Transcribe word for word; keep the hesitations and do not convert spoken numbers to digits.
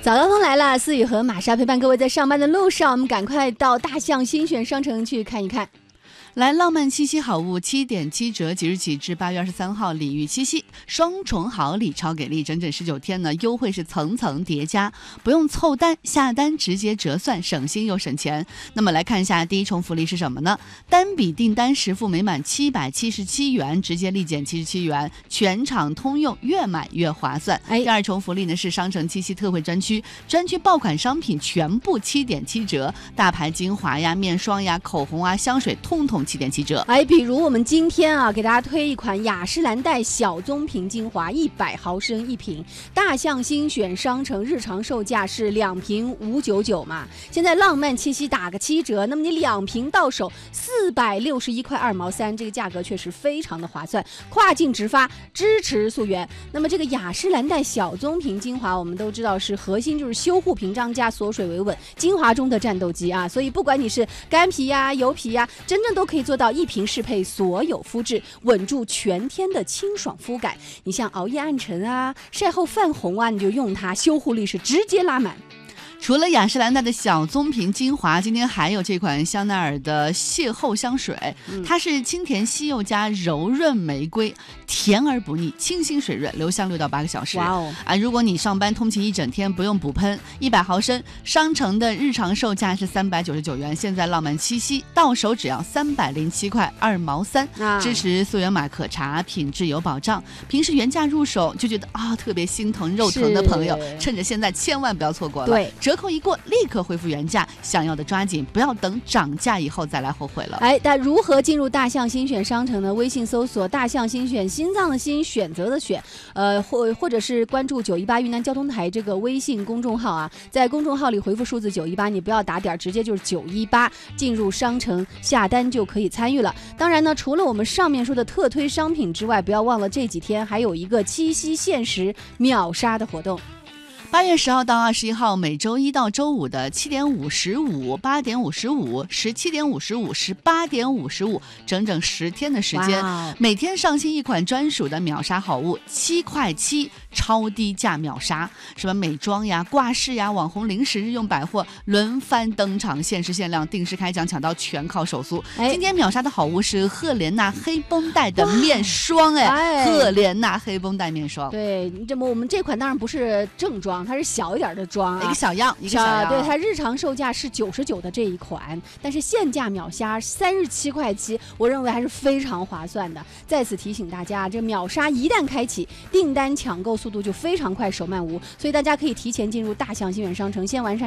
早高峰来了，思雨和玛莎陪伴各位在上班的路上，我们赶快到大象新选商城去看一看。 来浪漫七夕好物七点七折，即日起至八月二十三号，礼遇七夕，双重好礼超给力，整整十九天呢，优惠是层层叠加，不用凑单，下单直接折算，省心又省钱。那么来看一下第一重福利是什么呢？单笔订单实付每满七百七十七元，直接立减七十七元，全场通用，越买越划算。哎，第二重福利呢是商城七夕特惠专区，专区爆款商品全部七点七折，大牌精华呀、面霜呀、口红啊、香水，通通七点七折。 哎，比如我们今天啊，给大家推一款雅诗兰黛小棕瓶精华，一百毫升一瓶，大象新选商城日常售价是两瓶五九九嘛，现在浪漫七夕打个七折，那么你两瓶到手四百六十一块二毛三，这个价格确实非常的划算，跨境直发，支持溯源。那么这个雅诗兰黛小棕瓶精华，我们都知道是核心就是修护屏障加锁水维稳，精华中的战斗机啊，所以不管你是干皮呀、油皮呀，真正都可以做到一瓶适配所有肤质，稳住全天的清爽肤感。你像熬夜暗沉啊、晒后泛红啊，你就用它，修护力是直接拉满。 除了雅诗兰黛的小棕瓶精华，今天还有这款香奈儿的邂逅香水，嗯、它是清甜西柚加柔润玫瑰，甜而不腻，清新水润，留香六到八个小时。哇哦！啊，如果你上班通勤一整天不用补喷，一百毫升，商城的日常售价是三百九十九元，现在浪漫七夕到手只要三百零七块二毛三，啊、支持溯源码可查，品质有保障。平时原价入手就觉得啊特别心疼肉疼的朋友，趁着现在千万不要错过了。对。折扣一过，立刻恢复原价，想要的抓紧，不要等涨价以后再来后悔了。 哎，但如何进入大象新选商城呢？微信搜索大象新选，心脏的心，选择的选，呃，或或者是关注九一八云南交通台这个微信公众号啊，在公众号里回复数字九一八，你不要打点，直接就是九一八，进入商城下单就可以参与了。当然呢，除了我们上面说的特推商品之外，不要忘了这几天还有一个七夕限时秒杀的活动。 八月十号到二十一号，每周一到周五的七点五十五、八点五十五、十七点五十五、十八点五十五，整整十天的时间，每天上新一款专属的秒杀好物，七块七超低价秒杀，什么美妆呀、挂饰呀、网红零食、日用百货轮番登场，限时限量，定时开奖，抢到全靠手速。哎、今天秒杀的好物是赫莲娜黑绷带的面霜，哎，哎赫莲娜黑绷带面霜。 对，这么我们这款当然不是正装。它是小一点的装、啊， 一个小样，一个小样。 对，它日常售价是九十九的这一款，但是现价秒杀三十七块七，我认为还是非常划算的。再次提醒大家，这秒杀一旦开启，订单抢购速度就非常快，手慢无，所以大家可以提前进入大象新选商城，先完善